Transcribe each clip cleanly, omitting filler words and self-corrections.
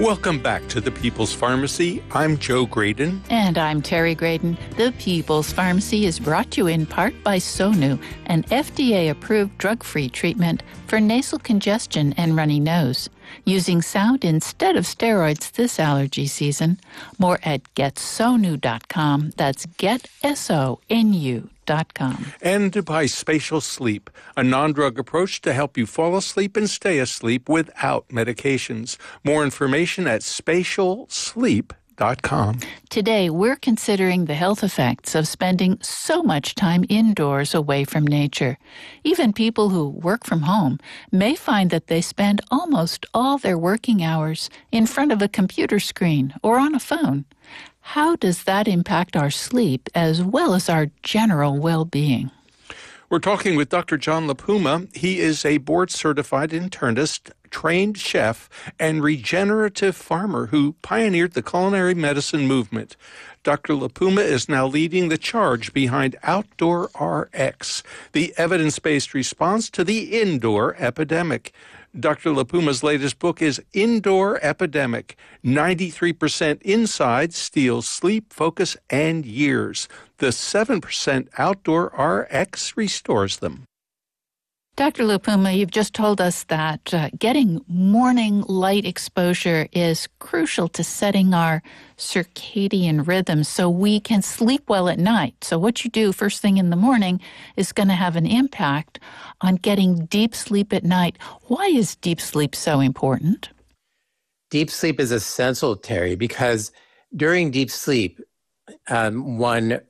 Welcome back to the People's Pharmacy. I'm Joe Graydon. And I'm Terry Graydon. The People's Pharmacy is brought to you in part by Sonu, an FDA-approved drug-free treatment for nasal congestion and runny nose. Using sound instead of steroids this allergy season. More at getsonu.com. That's getsonu.com. And by Spatial Sleep, a non-drug approach to help you fall asleep and stay asleep without medications. More information at spatialsleep.com. Today, we're considering the health effects of spending so much time indoors away from nature. Even people who work from home may find that they spend almost all their working hours in front of a computer screen or on a phone. How does that impact our sleep as well as our general well-being? We're talking with Dr. John LaPuma. He is a board-certified internist, trained chef, and regenerative farmer who pioneered the culinary medicine movement. Dr. LaPuma is now leading the charge behind Outdoor RX, the evidence-based response to the indoor epidemic. Dr. LaPuma's latest book is Indoor Epidemic, 93% inside steals sleep, focus, and years. The 7% Outdoor RX restores them. Dr. LaPuma, you've just told us that getting morning light exposure is crucial to setting our circadian rhythm so we can sleep well at night. So what you do first thing in the morning is going to have an impact on getting deep sleep at night. Why is deep sleep so important? Deep sleep is essential, Terry, because during deep sleep, one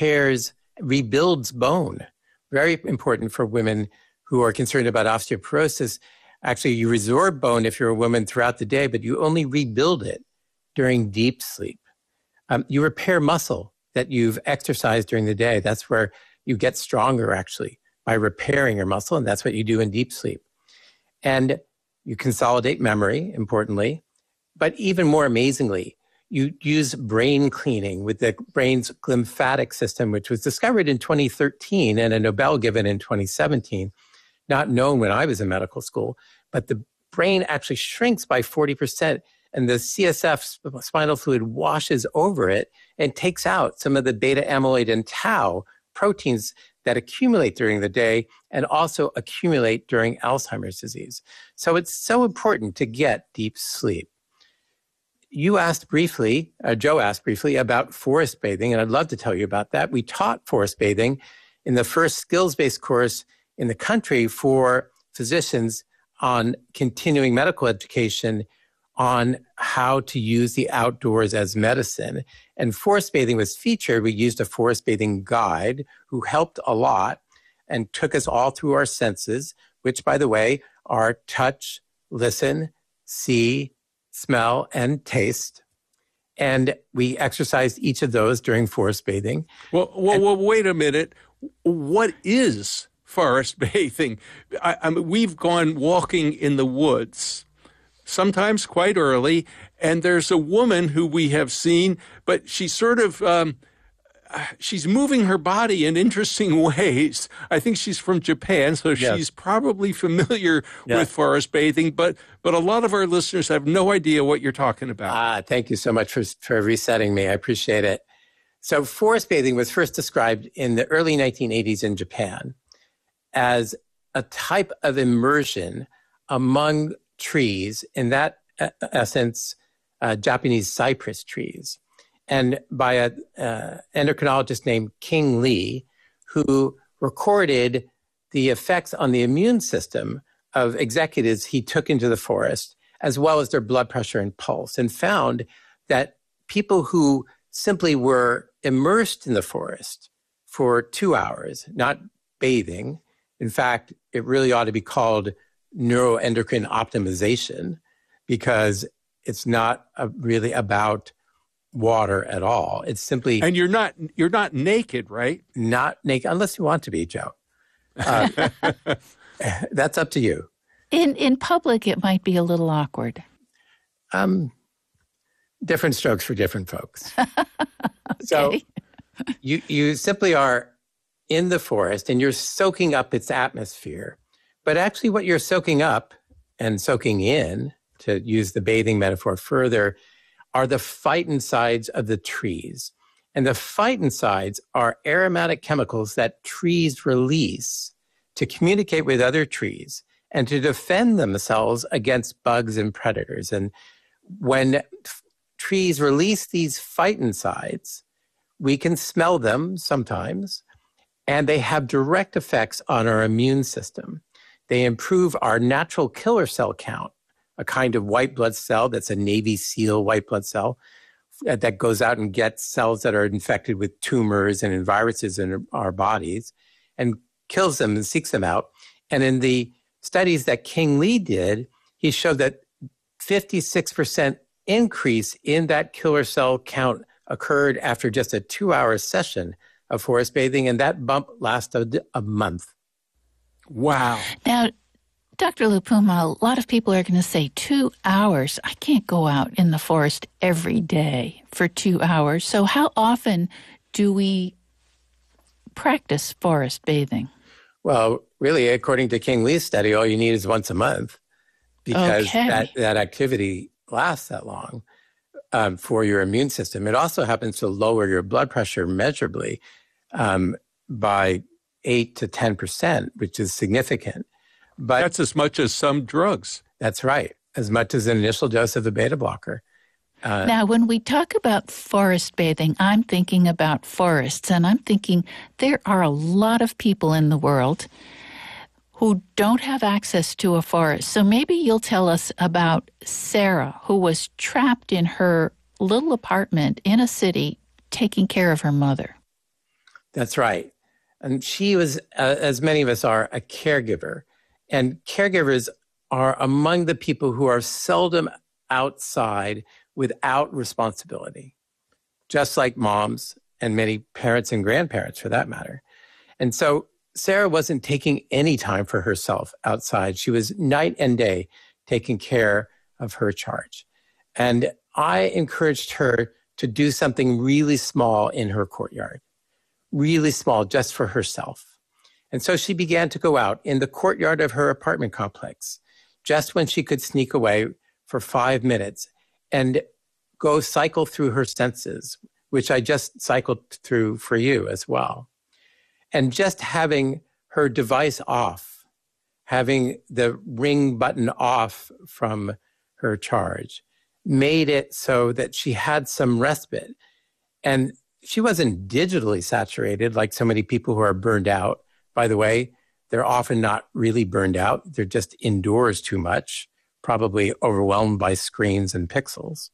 rebuilds bone. Very important for women who are concerned about osteoporosis. Actually, you resorb bone if you're a woman throughout the day, but you only rebuild it during deep sleep. You repair muscle that you've exercised during the day. That's where you get stronger, actually, by repairing your muscle, and that's what you do in deep sleep. And you consolidate memory, importantly, but even more amazingly, you use brain cleaning with the brain's lymphatic system, which was discovered in 2013 and a Nobel given in 2017. Not known when I was in medical school, but the brain actually shrinks by 40%, and the CSF, spinal fluid, washes over it and takes out some of the beta amyloid and tau proteins that accumulate during the day and also accumulate during Alzheimer's disease. So it's so important to get deep sleep. You asked briefly, Joe asked briefly about forest bathing, and I'd love to tell you about that. We taught forest bathing in the first skills-based course in the country for physicians on continuing medical education on how to use the outdoors as medicine. And forest bathing was featured. We used a forest bathing guide who helped a lot and took us all through our senses, which, by the way, are touch, listen, see, smell, and taste. And we exercised each of those during forest bathing. Well, wait a minute. What is forest bathing? I mean, we've gone walking in the woods, sometimes quite early, and there's a woman who we have seen, but she's sort of, she's moving her body in interesting ways. I think she's from Japan, so she's probably familiar with forest bathing, but a lot of our listeners have no idea what you're talking about. Thank you so much for resetting me. I appreciate it. So forest bathing was first described in the early 1980s in Japan as a type of immersion among trees, in that essence, Japanese cypress trees, and by an endocrinologist named King Lee, who recorded the effects on the immune system of executives he took into the forest, as well as their blood pressure and pulse, and found that people who simply were immersed in the forest for 2 hours, not bathing. In fact, it really ought to be called neuroendocrine optimization, because it's not really about water at all. It's simply... And you're not naked, right? Not naked, unless you want to be, Joe. That's up to you. In public, it might be a little awkward. Different strokes for different folks. Okay. So you simply are in the forest and you're soaking up its atmosphere. But actually what you're soaking up and soaking in, to use the bathing metaphor further, are the phytoncides of the trees. And the phytoncides are aromatic chemicals that trees release to communicate with other trees and to defend themselves against bugs and predators. And when trees release these phytoncides, we can smell them sometimes, and they have direct effects on our immune system. They improve our natural killer cell count, a kind of white blood cell that's a Navy SEAL white blood cell that goes out and gets cells that are infected with tumors and viruses in our bodies and kills them and seeks them out. And in the studies that King Lee did, he showed that 56% increase in that killer cell count occurred after just a 2-hour session of forest bathing, and that bump lasted a month. Wow. Now, Dr. Lupuma, a lot of people are going to say 2 hours. I can't go out in the forest every day for 2 hours. So how often do we practice forest bathing? Well, really, according to King Lee's study, all you need is once a month because that activity lasts that long for your immune system. It also happens to lower your blood pressure measurably by 8 to 10%, which is significant. But that's as much as some drugs. That's right, as much as an initial dose of the beta blocker. Now, when we talk about forest bathing, I'm thinking about forests, and I'm thinking there are a lot of people in the world who don't have access to a forest. So maybe you'll tell us about Sarah, who was trapped in her little apartment in a city taking care of her mother. That's right. And she was, as many of us are, a caregiver. And caregivers are among the people who are seldom outside without responsibility, just like moms and many parents and grandparents for that matter. And so Sarah wasn't taking any time for herself outside. She was night and day taking care of her charge. And I encouraged her to do something really small in her courtyard, really small just for herself. And so she began to go out in the courtyard of her apartment complex, just when she could sneak away for 5 minutes and go cycle through her senses, which I just cycled through for you as well. And just having her device off, having the ring button off from her charge, made it so that she had some respite. And she wasn't digitally saturated like so many people who are burned out. By the way, they're often not really burned out. They're just indoors too much, probably overwhelmed by screens and pixels.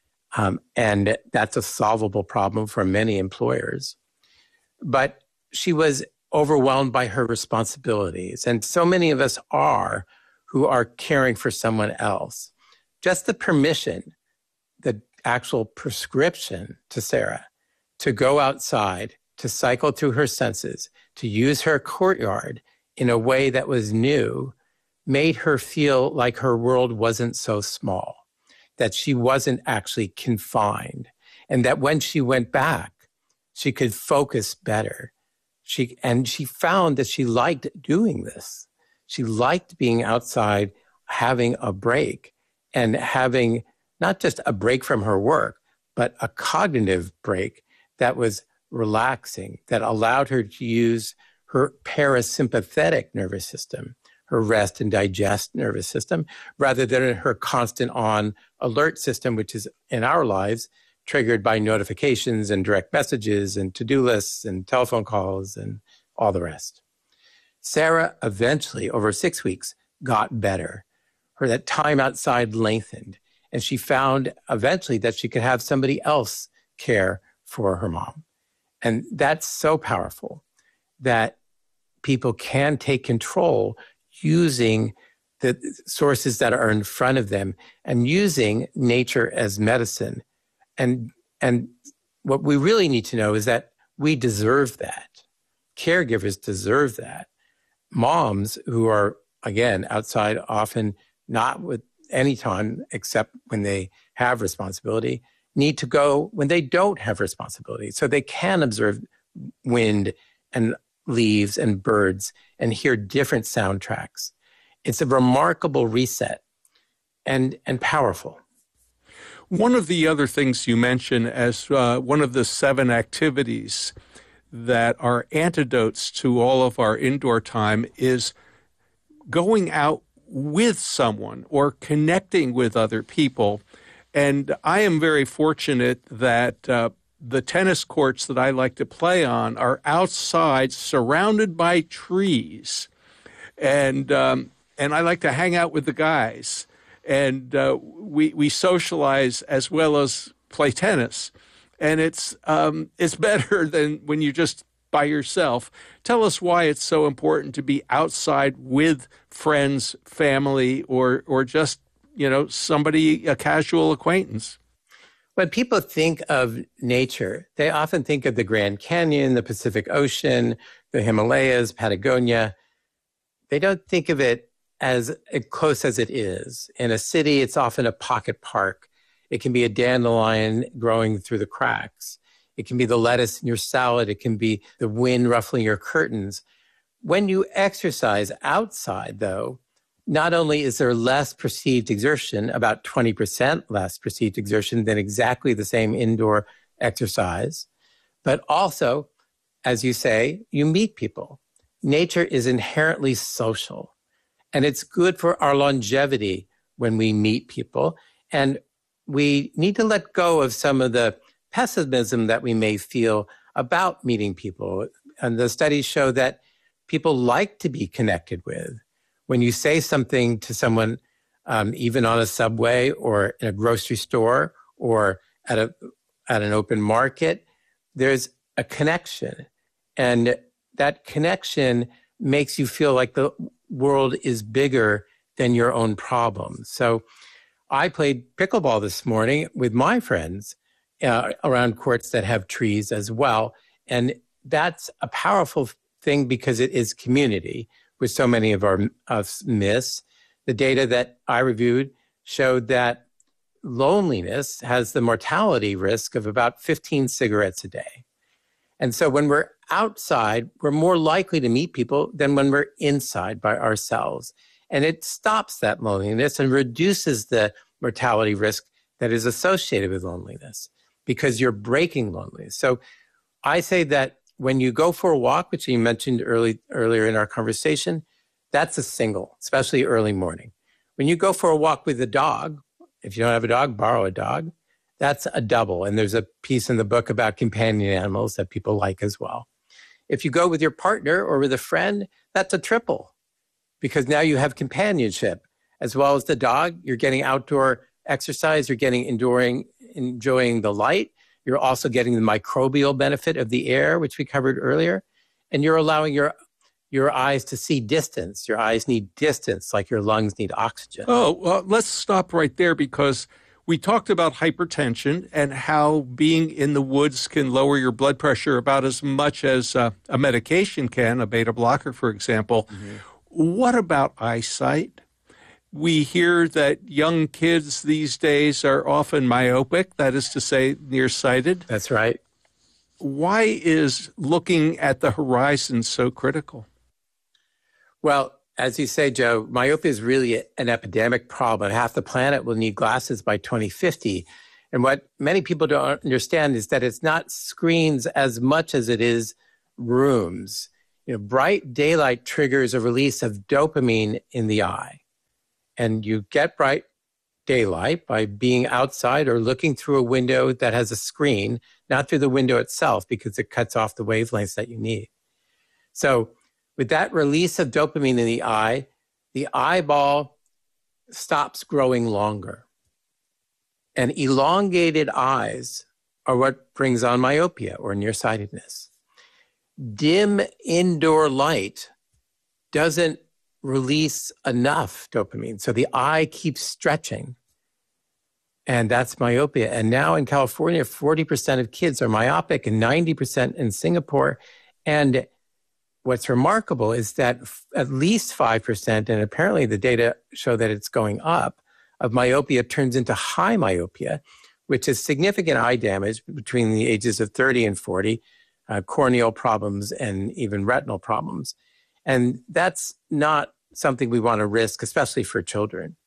And that's a solvable problem for many employers. But she was overwhelmed by her responsibilities. And so many of us are who are caring for someone else. Just the permission, the actual prescription to Sarah to go outside, to cycle through her senses, to use her courtyard in a way that was new, made her feel like her world wasn't so small, that she wasn't actually confined, and that when she went back, she could focus better. She found that she liked doing this. She liked being outside, having a break, and having not just a break from her work, but a cognitive break that was relaxing, that allowed her to use her parasympathetic nervous system, her rest and digest nervous system, rather than her constant on alert system, which is in our lives triggered by notifications and direct messages and to-do lists and telephone calls and all the rest. Sarah eventually, over 6 weeks, got better. That time outside lengthened, and she found eventually that she could have somebody else care for her mom. And that's so powerful that people can take control using the sources that are in front of them and using nature as medicine. And what we really need to know is that we deserve that. Caregivers deserve that. Moms who are, again, outside often not with any time except when they have responsibility, need to go when they don't have responsibility. So they can observe wind and leaves and birds and hear different soundtracks. It's a remarkable reset. and powerful. One of the other things you mentioned as one of the 7 activities that are antidotes to all of our indoor time is going out with someone or connecting with other people. And I am very fortunate that the tennis courts that I like to play on are outside, surrounded by trees. And I like to hang out with the guys. And we socialize as well as play tennis. And it's better than when you're just by yourself. Tell us why it's so important to be outside with friends, family, or just, somebody, a casual acquaintance. When people think of nature, they often think of the Grand Canyon, the Pacific Ocean, the Himalayas, Patagonia. They don't think of it as close as it is. In a city, it's often a pocket park. It can be a dandelion growing through the cracks. It can be the lettuce in your salad. It can be the wind ruffling your curtains. When you exercise outside, though, not only is there less perceived exertion, about 20% less perceived exertion than exactly the same indoor exercise, but also, as you say, you meet people. Nature is inherently social, and it's good for our longevity when we meet people. And we need to let go of some of the pessimism that we may feel about meeting people. And the studies show that people like to be connected with. When you say something to someone, even on a subway or in a grocery store or at an open market, there's a connection. And that connection makes you feel like the world is bigger than your own problems. So I played pickleball this morning with my friends around courts that have trees as well. And that's a powerful thing because it is community, which so many of us miss. The data that I reviewed showed that loneliness has the mortality risk of about 15 cigarettes a day. And so when we're outside, we're more likely to meet people than when we're inside by ourselves. And it stops that loneliness and reduces the mortality risk that is associated with loneliness because you're breaking loneliness. So I say that when you go for a walk, which you mentioned earlier in our conversation, that's a single, especially early morning. When you go for a walk with a dog, if you don't have a dog, borrow a dog, that's a double. And there's a piece in the book about companion animals that people like as well. If you go with your partner or with a friend, that's a triple because now you have companionship. As well as the dog, you're getting outdoor exercise, you're getting enjoying the light. You're also getting the microbial benefit of the air, which we covered earlier. And you're allowing your eyes to see distance. Your eyes need distance like your lungs need oxygen. Oh, well, let's stop right there because we talked about hypertension and how being in the woods can lower your blood pressure about as much as a medication can, a beta blocker, for example. Mm-hmm. What about eyesight? We hear that young kids these days are often myopic, that is to say, nearsighted. That's right. Why is looking at the horizon so critical? Well, as you say, Joe, myopia is really an epidemic problem. Half the planet will need glasses by 2050. And what many people don't understand is that it's not screens as much as it is rooms. Bright daylight triggers a release of dopamine in the eye. And you get bright daylight by being outside or looking through a window that has a screen, not through the window itself because it cuts off the wavelengths that you need. So with that release of dopamine in the eyeball stops growing longer. And elongated eyes are what brings on myopia or nearsightedness. Dim indoor light doesn't release enough dopamine. So the eye keeps stretching. And that's myopia. And now in California, 40% of kids are myopic and 90% in Singapore. And what's remarkable is that at least 5%, and apparently the data show that it's going up, of myopia turns into high myopia, which is significant eye damage between the ages of 30 and 40, corneal problems and even retinal problems. And that's not something we want to risk, especially for children.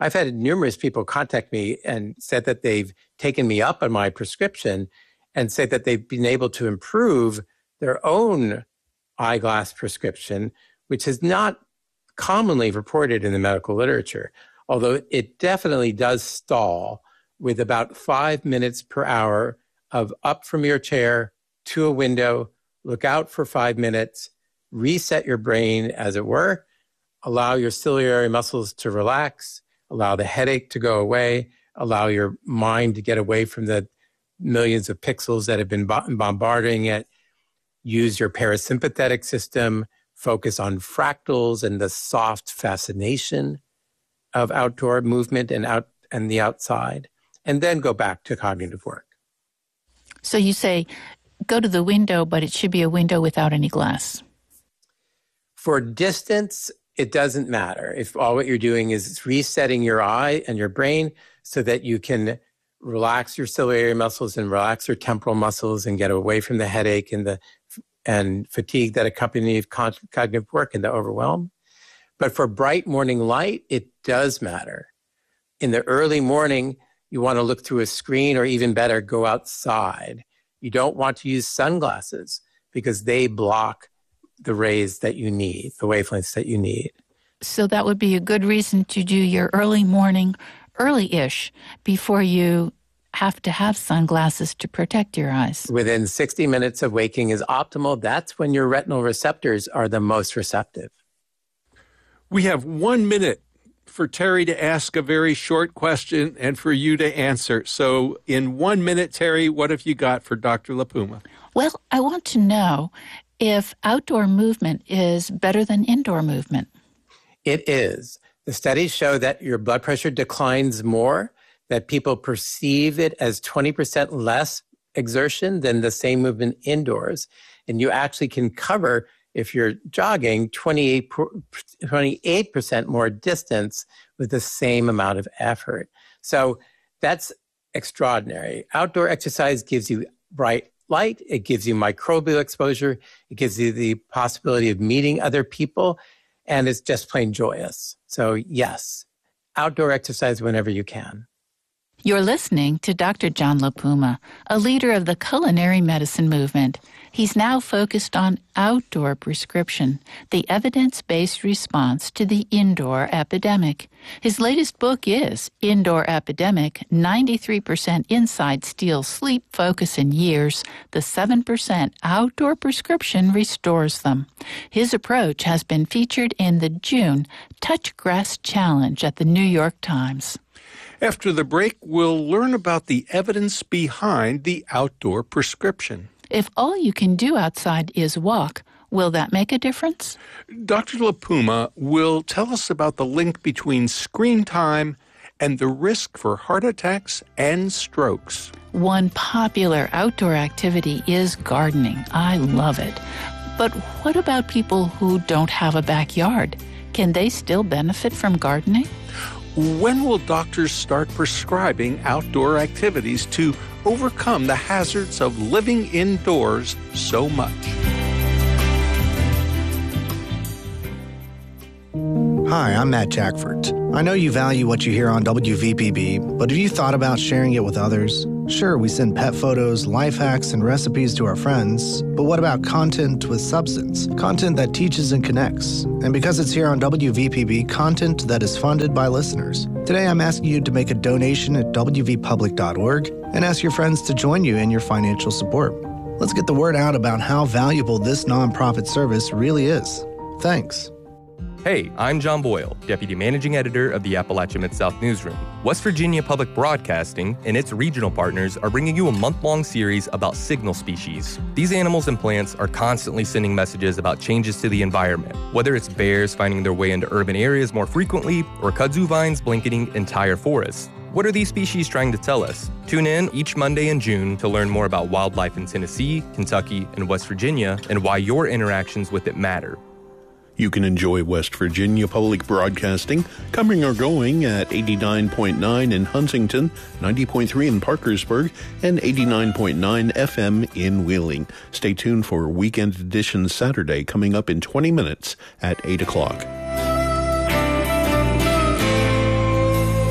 I've had numerous people contact me and said that they've taken me up on my prescription and say that they've been able to improve their own eyeglass prescription, which is not commonly reported in the medical literature, although it definitely does stall with about 5 minutes per hour of up from your chair to a window, look out for 5 minutes, reset your brain, as it were, allow your ciliary muscles to relax, allow the headache to go away, allow your mind to get away from the millions of pixels that have been bombarding it, use your parasympathetic system, focus on fractals and the soft fascination of outdoor movement and the outside, and then go back to cognitive work. So you say, go to the window, but it should be a window without any glass. For distance, it doesn't matter. If all what you're doing is resetting your eye and your brain so that you can relax your ciliary muscles and relax your temporal muscles and get away from the headache and fatigue that accompanies cognitive work and the overwhelm. But for bright morning light, it does matter. In the early morning, you want to look through a screen, or even better, go outside. You don't want to use sunglasses because they block the rays that you need, the wavelengths that you need. So that would be a good reason to do your early morning, early-ish, before you have to have sunglasses to protect your eyes. Within 60 minutes of waking is optimal. That's when your retinal receptors are the most receptive. We have 1 minute for Terry to ask a very short question and for you to answer. So in 1 minute, Terry, what have you got for Dr. LaPuma? Well, I want to know if outdoor movement is better than indoor movement. It is. The studies show that your blood pressure declines more, that people perceive it as 20% less exertion than the same movement indoors. And you actually can cover, if you're jogging, 28% more distance with the same amount of effort. So that's extraordinary. Outdoor exercise gives you bright light. It gives you microbial exposure. It gives you the possibility of meeting other people. And it's just plain joyous. So yes, outdoor exercise whenever you can. You're listening to Dr. John LaPuma, a leader of the culinary medicine movement. He's now focused on outdoor prescription, the evidence-based response to the indoor epidemic. His latest book is Indoor Epidemic, 93% Inside Steals Sleep Focus in Years, the 7% Outdoor Prescription Restores Them. His approach has been featured in the June Touch Grass Challenge at the New York Times. After the break, we'll learn about the evidence behind the outdoor prescription. If all you can do outside is walk, will that make a difference? Dr. LaPuma will tell us about the link between screen time and the risk for heart attacks and strokes. One popular outdoor activity is gardening. I love it. But what about people who don't have a backyard? Can they still benefit from gardening? When will doctors start prescribing outdoor activities to overcome the hazards of living indoors so much? Hi, I'm Matt Jackford. I know you value what you hear on WVPB, but have you thought about sharing it with others? Sure, we send pet photos, life hacks, and recipes to our friends, but what about content with substance? Content that teaches and connects. And because it's here on WVPB, content that is funded by listeners. Today, I'm asking you to make a donation at wvpublic.org and ask your friends to join you in your financial support. Let's get the word out about how valuable this nonprofit service really is. Thanks. Hey, I'm John Boyle, Deputy Managing Editor of the Appalachia Mid-South Newsroom. West Virginia Public Broadcasting and its regional partners are bringing you a month-long series about signal species. These animals and plants are constantly sending messages about changes to the environment, whether it's bears finding their way into urban areas more frequently or kudzu vines blanketing entire forests. What are these species trying to tell us? Tune in each Monday in June to learn more about wildlife in Tennessee, Kentucky, and West Virginia and why your interactions with it matter. You can enjoy West Virginia Public Broadcasting, coming or going at 89.9 in Huntington, 90.3 in Parkersburg, and 89.9 FM in Wheeling. Stay tuned for Weekend Edition Saturday, coming up in 20 minutes at 8 o'clock.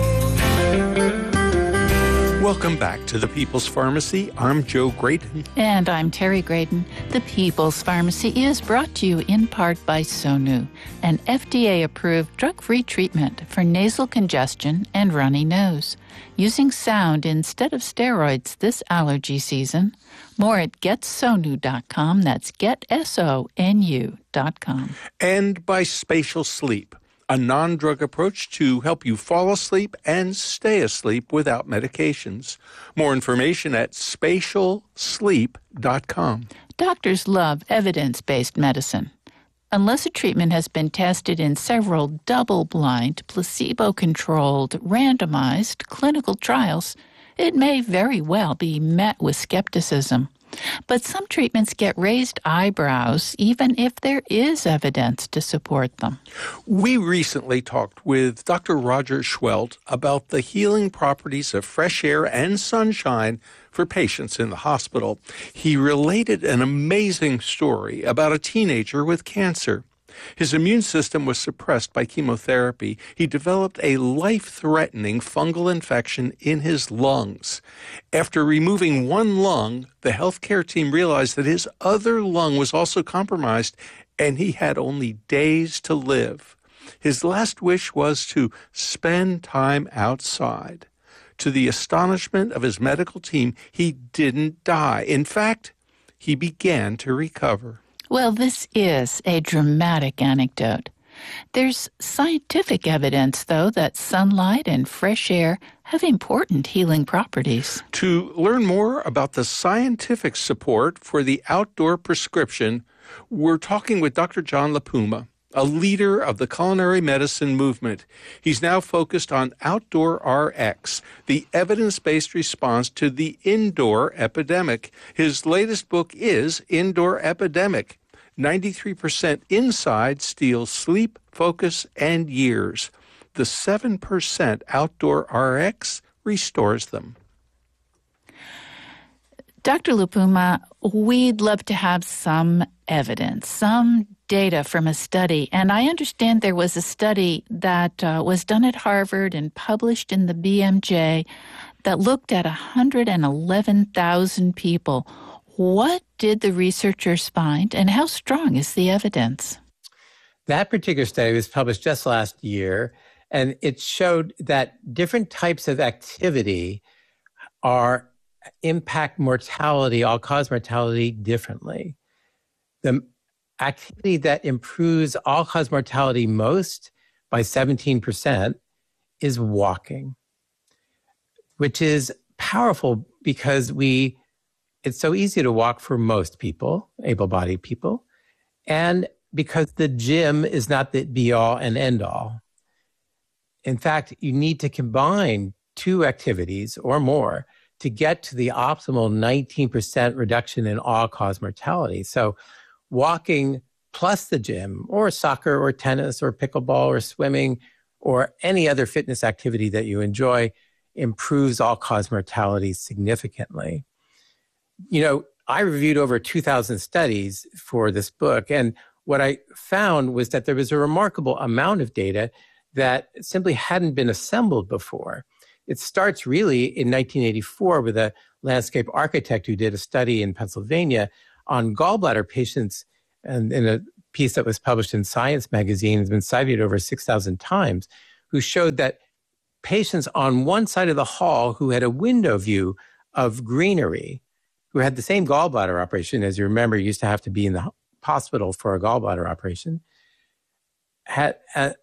Welcome back to the People's Pharmacy. I'm Joe Graydon. And I'm Terry Graydon. The People's Pharmacy is brought to you in part by Sonu, an FDA-approved drug-free treatment for nasal congestion and runny nose. Using sound instead of steroids this allergy season. More at getsonu.com. That's getsonu.com. And by Spatial Sleep, a non-drug approach to help you fall asleep and stay asleep without medications. More information at spatialsleep.com. Doctors love evidence-based medicine. Unless a treatment has been tested in several double-blind, placebo-controlled, randomized clinical trials, it may very well be met with skepticism. But some treatments get raised eyebrows even if there is evidence to support them. We recently talked with Dr. Roger Schwelt about the healing properties of fresh air and sunshine for patients in the hospital. He related an amazing story about a teenager with cancer. His immune system was suppressed by chemotherapy. He developed a life-threatening fungal infection in his lungs. After removing one lung, the healthcare team realized that his other lung was also compromised, and he had only days to live. His last wish was to spend time outside. To the astonishment of his medical team, he didn't die. In fact, he began to recover. Well, this is a dramatic anecdote. There's scientific evidence, though, that sunlight and fresh air have important healing properties. To learn more about the scientific support for the outdoor prescription, we're talking with Dr. John LaPuma, a leader of the culinary medicine movement. He's now focused on Outdoor RX, the evidence-based response to the indoor epidemic. His latest book is Indoor Epidemic. 93% inside steals sleep, focus, and years. The 7% Outdoor RX restores them. Dr. LaPuma, we'd love to have some evidence, some data from a study. And I understand there was a study that was done at Harvard and published in the BMJ that looked at 111,000 people. What did the researchers find, and how strong is the evidence? That particular study was published just last year, and it showed that different types of activity impact mortality, all-cause mortality, differently. The activity that improves all-cause mortality most by 17% is walking, which is powerful because it's so easy to walk for most people, able-bodied people, and because the gym is not the be-all and end-all. In fact, you need to combine two activities or more to get to the optimal 19% reduction in all-cause mortality. So walking plus the gym, or soccer, or tennis, or pickleball, or swimming, or any other fitness activity that you enjoy improves all-cause mortality significantly. You know, I reviewed over 2,000 studies for this book, and what I found was that there was a remarkable amount of data that simply hadn't been assembled before. It starts really in 1984 with a landscape architect who did a study in Pennsylvania on gallbladder patients, and in a piece that was published in Science magazine, has been cited over 6,000 times, who showed that patients on one side of the hall who had a window view of greenery, who had the same gallbladder operation, as you remember, used to have to be in the hospital for a gallbladder operation, had a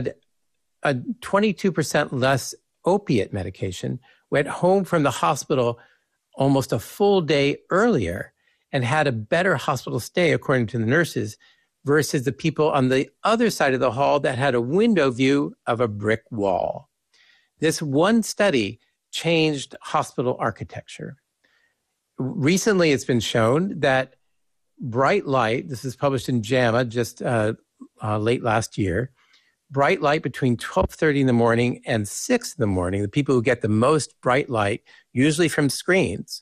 22% less opiate medication, went home from the hospital almost a full day earlier, and had a better hospital stay, according to the nurses, versus the people on the other side of the hall that had a window view of a brick wall. This one study changed hospital architecture. Recently, it's been shown that bright light, this is published in JAMA just late last year, bright light between 12:30 in the morning and 6 in the morning, the people who get the most bright light, usually from screens.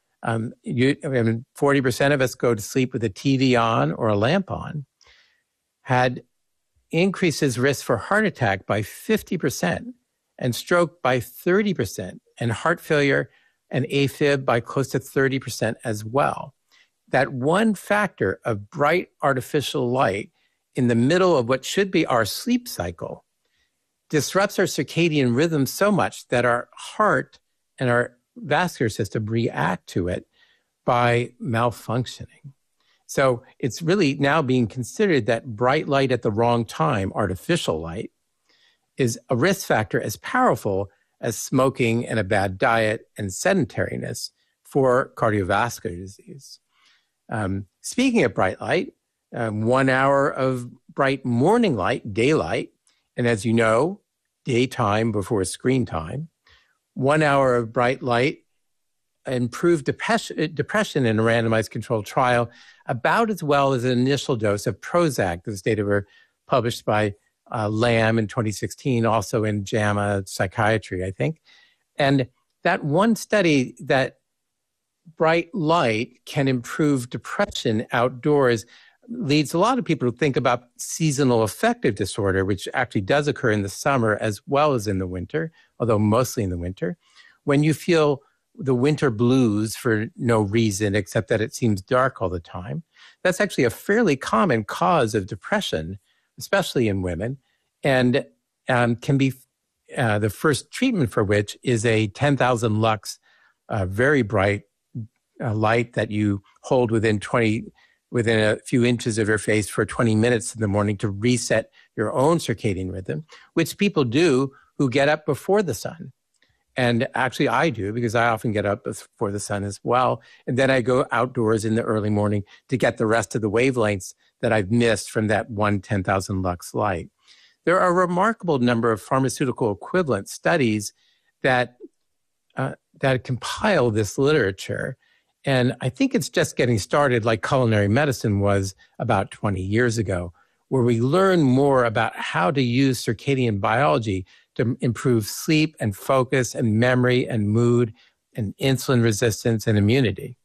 40% of us go to sleep with a TV on or a lamp on, had increases risk for heart attack by 50% and stroke by 30%. and heart failure and AFib by close to 30% as well. That one factor of bright artificial light in the middle of what should be our sleep cycle disrupts our circadian rhythm so much that our heart and our vascular system react to it by malfunctioning. So it's really now being considered that bright light at the wrong time, artificial light, is a risk factor as powerful as smoking and a bad diet and sedentariness for cardiovascular disease. Speaking of bright light, 1 hour of bright morning light, daylight, and as you know, daytime before screen time, 1 hour of bright light improved depression in a randomized controlled trial about as well as an initial dose of Prozac. Those data were published by Lamb in 2016, also in JAMA Psychiatry, I think. And that one study that bright light can improve depression outdoors leads a lot of people to think about seasonal affective disorder, which actually does occur in the summer as well as in the winter, although mostly in the winter. When you feel the winter blues for no reason except that it seems dark all the time, that's actually a fairly common cause of depression, especially in women, and can be the first treatment for which is a 10,000 lux, very bright light that you hold within a few inches of your face for 20 minutes in the morning to reset your own circadian rhythm, which people do who get up before the sun. And actually I do, because I often get up before the sun as well. And then I go outdoors in the early morning to get the rest of the wavelengths that I've missed from that 10,000 lux light. There are a remarkable number of pharmaceutical equivalent studies that compile this literature. And I think it's just getting started, like culinary medicine was about 20 years ago, where we learn more about how to use circadian biology to improve sleep and focus and memory and mood and insulin resistance and immunity.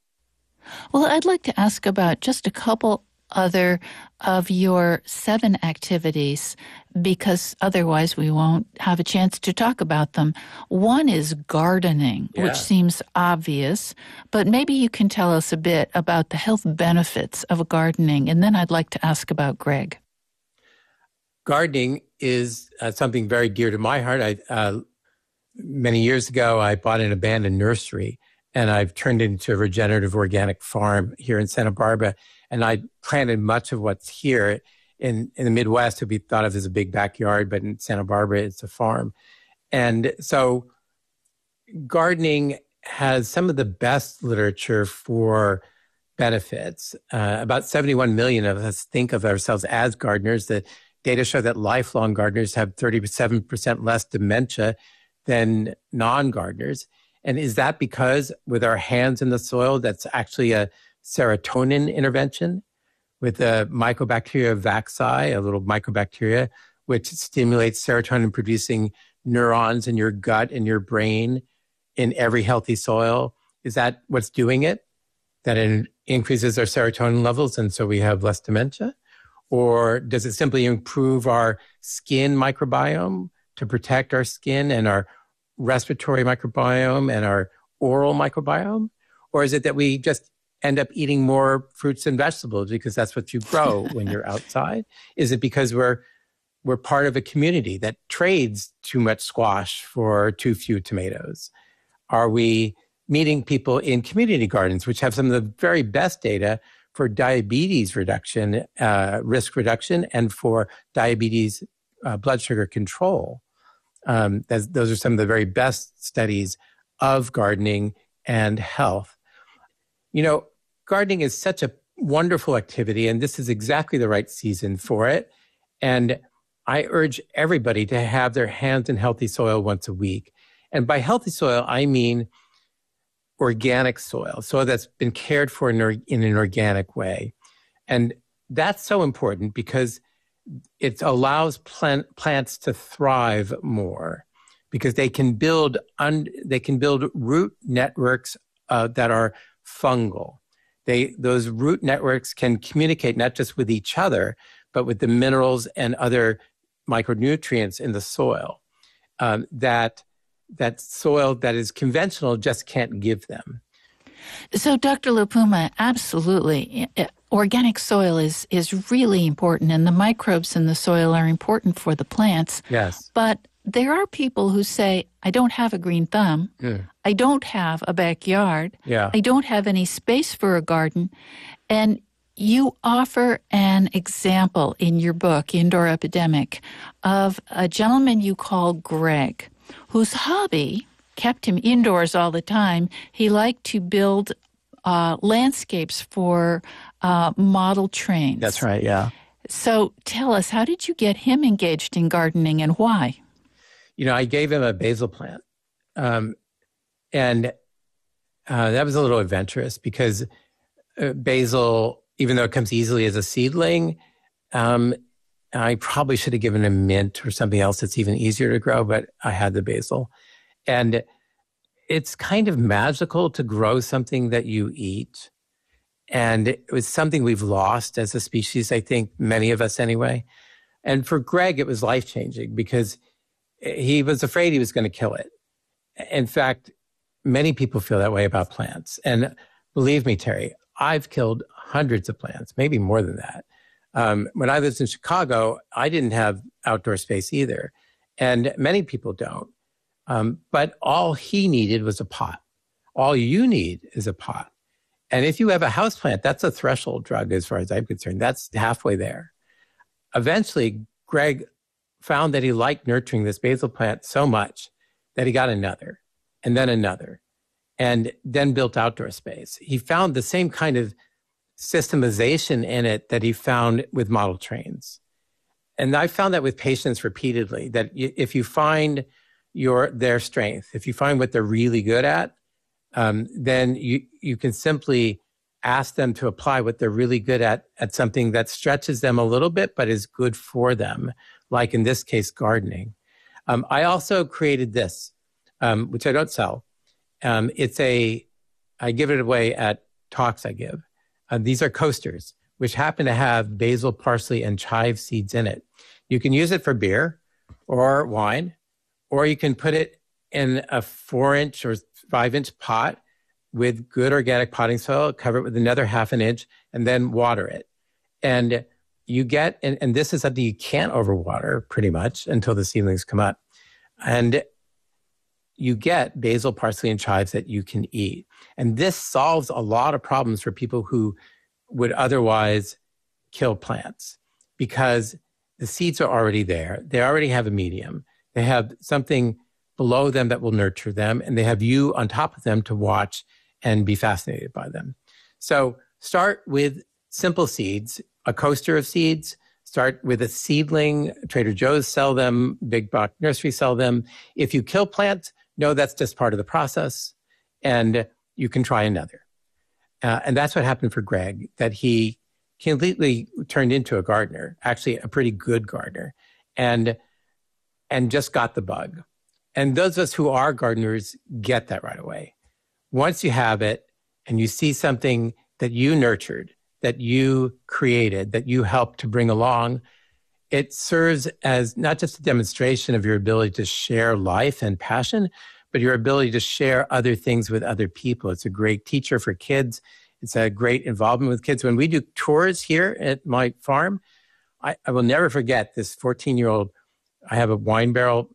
Well, I'd like to ask about just a couple other of your 7 activities, because otherwise we won't have a chance to talk about them. One is gardening, which seems obvious, but maybe you can tell us a bit about the health benefits of gardening, and then I'd like to ask about Greg. Gardening is something very dear to my heart. Many years ago, I bought an abandoned nursery, and I've turned it into a regenerative organic farm here in Santa Barbara. And I planted much of what's here in the Midwest would be thought of as a big backyard, but in Santa Barbara, it's a farm. And so gardening has some of the best literature for benefits. About 71 million of us think of ourselves as gardeners. The data show that lifelong gardeners have 37% less dementia than non-gardeners. And is that because with our hands in the soil, that's actually a serotonin intervention with the Mycobacteria vacci, a little mycobacteria, which stimulates serotonin-producing neurons in your gut and your brain in every healthy soil? Is that what's doing it? That it increases our serotonin levels and so we have less dementia? Or does it simply improve our skin microbiome to protect our skin and our respiratory microbiome and our oral microbiome? Or is it that we just end up eating more fruits and vegetables because that's what you grow when you're outside? Is it because we're part of a community that trades too much squash for too few tomatoes? Are we meeting people in community gardens, which have some of the very best data for diabetes reduction, risk reduction, and for diabetes blood sugar control? Those are some of the very best studies of gardening and health. You know, gardening is such a wonderful activity, and this is exactly the right season for it. And I urge everybody to have their hands in healthy soil once a week. And by healthy soil, I mean organic soil that's been cared for in an organic way. And that's so important because it allows plants to thrive more because they can build root networks that are fungal. Those root networks can communicate not just with each other, but with the minerals and other micronutrients in the soil that that soil that is conventional just can't give them. So, Dr. LaPuma, absolutely. Organic soil is really important, and the microbes in the soil are important for the plants. Yes. But there are people who say, I don't have a green thumb. I don't have a backyard. I don't have any space for a garden. And you offer an example in your book, Indoor Epidemic, of a gentleman you call Greg, whose hobby kept him indoors all the time. He liked to build landscapes for model trains. That's right, yeah. So tell us, how did you get him engaged in gardening and why? I gave him a basil plant. And that was a little adventurous because basil, even though it comes easily as a seedling, I probably should have given him mint or something else that's even easier to grow, but I had the basil. And it's kind of magical to grow something that you eat. And it was something we've lost as a species, I think, many of us anyway. And for Greg, it was life-changing because he was afraid he was going to kill it. In fact, many people feel that way about plants. And believe me, Terry, I've killed hundreds of plants, maybe more than that. When I lived in Chicago, I didn't have outdoor space either. And many people don't. But all he needed was a pot. All you need is a pot. And if you have a houseplant, that's a threshold drug as far as I'm concerned. That's halfway there. Eventually, Greg found that he liked nurturing this basil plant so much that he got another, and then built outdoor space. He found the same kind of systemization in it that he found with model trains. And I found that with patients repeatedly, that if you find their strength, if you find what they're really good at, then you can simply ask them to apply what they're really good at something that stretches them a little bit, but is good for them, like in this case, gardening. I also created this, which I don't sell. I give it away at talks I give. These are coasters, which happen to have basil, parsley, and chive seeds in it. You can use it for beer or wine, or you can put it in a 4-inch or 5-inch pot with good organic potting soil, cover it with another 1/2 inch, and then water it. And you get, and this is something you can't overwater pretty much until the seedlings come up. And you get basil, parsley, and chives that you can eat. And this solves a lot of problems for people who would otherwise kill plants because the seeds are already there. They already have a medium. They have something below them that will nurture them, and they have you on top of them to watch and be fascinated by them. So start with simple seeds, a coaster of seeds. Start with a seedling. Trader Joe's sell them. Big box nurseries sell them. If you kill plants, no, that's just part of the process, and you can try another. And that's what happened for Greg, that he completely turned into a gardener, actually a pretty good gardener, and just got the bug. And those of us who are gardeners get that right away. Once you have it and you see something that you nurtured, that you created, that you helped to bring along, it serves as not just a demonstration of your ability to share life and passion, but your ability to share other things with other people. It's a great teacher for kids. It's a great involvement with kids. When we do tours here at my farm, I will never forget this 14-year-old. I have a wine barrel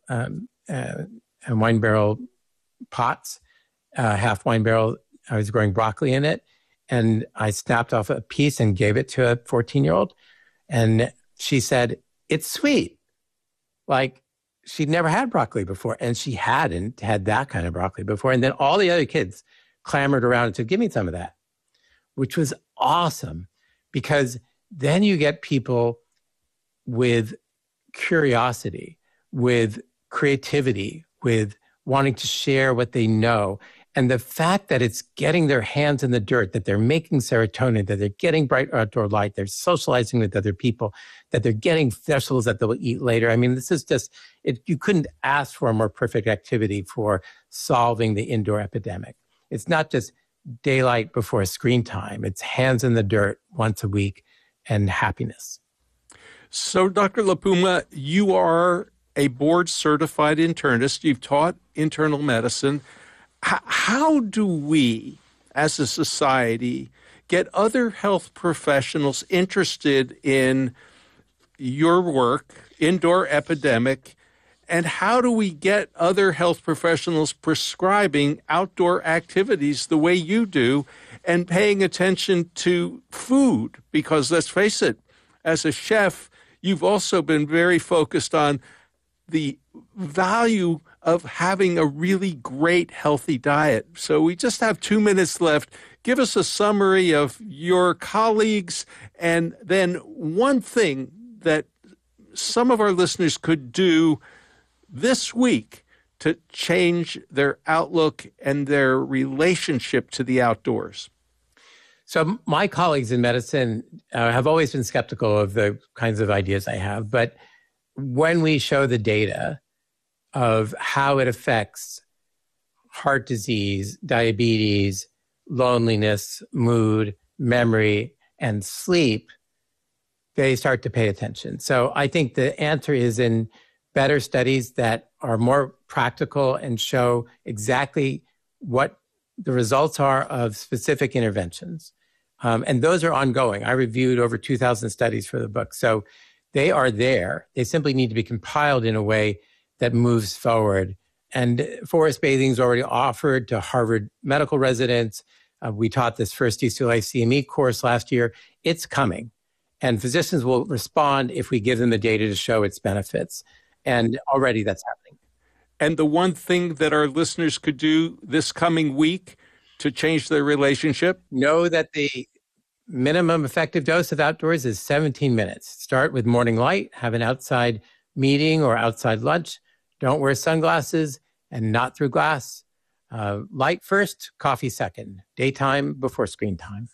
pots, half wine barrel. I was growing broccoli in it, and I snapped off a piece and gave it to a 14-year-old. And she said, "It's sweet." Like she'd never had broccoli before, and she hadn't had that kind of broccoli before. And then all the other kids clamored around and said, "Give me some of that," which was awesome because then you get people with curiosity, with creativity, with wanting to share what they know. And the fact that it's getting their hands in the dirt, that they're making serotonin, that they're getting bright outdoor light, they're socializing with other people, that they're getting vegetables that they'll eat later. I mean, this is just, you couldn't ask for a more perfect activity for solving the indoor epidemic. It's not just daylight before screen time. It's hands in the dirt once a week and happiness. So, Dr. LaPuma, you are a board-certified internist. You've taught internal medicine. How do we, as a society, get other health professionals interested in your work, indoor epidemic, and how do we get other health professionals prescribing outdoor activities the way you do and paying attention to food? Because let's face it, as a chef, you've also been very focused on the value of having a really great, healthy diet. So we just have 2 minutes left. Give us a summary of your colleagues and then one thing that some of our listeners could do this week to change their outlook and their relationship to the outdoors. So my colleagues in medicine have always been skeptical of the kinds of ideas I have. But when we show the data of how it affects heart disease, diabetes, loneliness, mood, memory, and sleep, they start to pay attention. So I think the answer is in better studies that are more practical and show exactly what the results are of specific interventions. And those are ongoing. I reviewed over 2,000 studies for the book. So they are there. They simply need to be compiled in a way that moves forward. And forest bathing is already offered to Harvard medical residents. We taught this first UCLA CME course last year. It's coming. And physicians will respond if we give them the data to show its benefits. And already that's happening. And the one thing that our listeners could do this coming week to change their relationship? Know that the minimum effective dose of outdoors is 17 minutes. Start with morning light, have an outside meeting or outside lunch. Don't wear sunglasses and not through glass. Light first, coffee second. Daytime before screen time.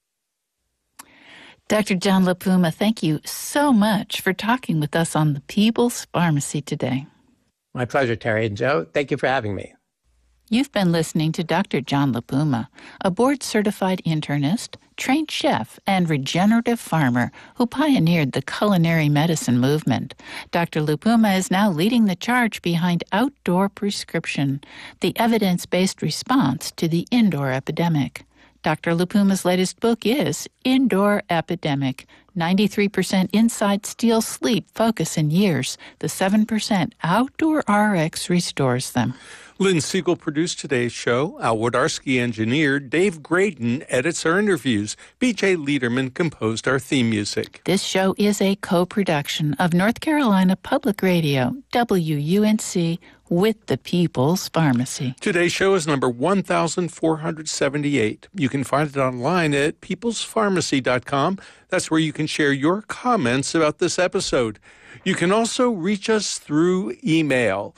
Dr. John LaPuma, thank you so much for talking with us on the People's Pharmacy today. My pleasure, Terry and Joe. Thank you for having me. You've been listening to Dr. John LaPuma, a board-certified internist, trained chef, and regenerative farmer who pioneered the culinary medicine movement. Dr. LaPuma is now leading the charge behind Outdoor Prescription, the evidence-based response to the indoor epidemic. Dr. LaPuma's latest book is Indoor Epidemic, 93% Inside Steal Sleep Focus in Years. The 7% Outdoor RX restores them. Lynn Siegel produced today's show. Al Wodarski engineered. Dave Graydon edits our interviews. B.J. Liederman composed our theme music. This show is a co-production of North Carolina Public Radio, WUNC, with the People's Pharmacy. Today's show is number 1478. You can find it online at peoplespharmacy.com. That's where you can share your comments about this episode. You can also reach us through email,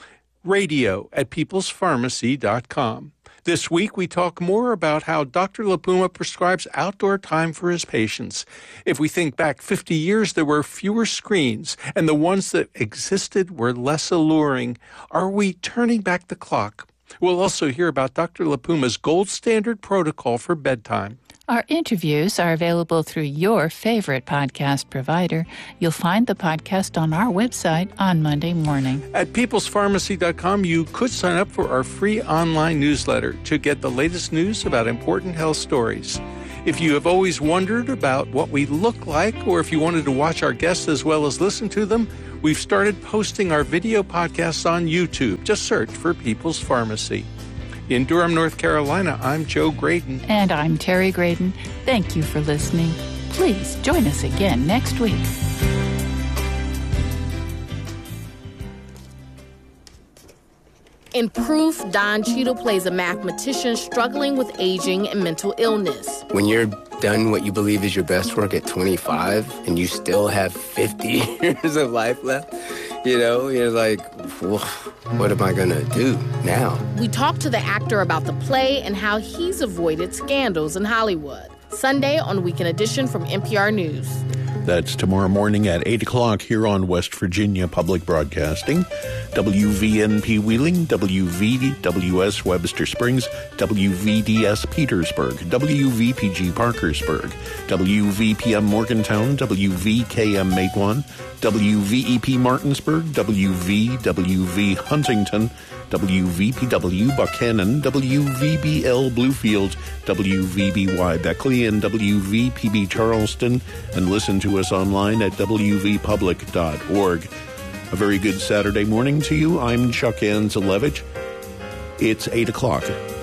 radio@peoplespharmacy.com. This week, we talk more about how Dr. LaPuma prescribes outdoor time for his patients. If we think back 50 years, there were fewer screens, and the ones that existed were less alluring. Are we turning back the clock? We'll also hear about Dr. LaPuma's gold standard protocol for bedtime. Our interviews are available through your favorite podcast provider. You'll find the podcast on our website on Monday morning. At peoplespharmacy.com, you could sign up for our free online newsletter to get the latest news about important health stories. If you have always wondered about what we look like, or if you wanted to watch our guests as well as listen to them, we've started posting our video podcasts on YouTube. Just search for People's Pharmacy. In Durham, North Carolina, I'm Joe Graydon. And I'm Terry Graydon. Thank you for listening. Please join us again next week. In Proof, Don Cheadle plays a mathematician struggling with aging and mental illness. When you're done what you believe is your best work at 25 and you still have 50 years of life left, you know, you're like, what am I going to do now? We talk to the actor about the play and how he's avoided scandals in Hollywood. Sunday on Weekend Edition from NPR News. That's tomorrow morning at 8 o'clock here on West Virginia Public Broadcasting. WVNP Wheeling, WVWS Webster Springs, WVDS Petersburg, WVPG Parkersburg, WVPM Morgantown, WVKM Matewan, WVEP Martinsburg, WVWV Huntington, WVPW Buchanan, WVBL Bluefield, WVBY Beckley, and WVPB Charleston, and listen to us online at wvpublic.org. A very good Saturday morning to you. I'm Chuck Anzelevich. It's 8 o'clock.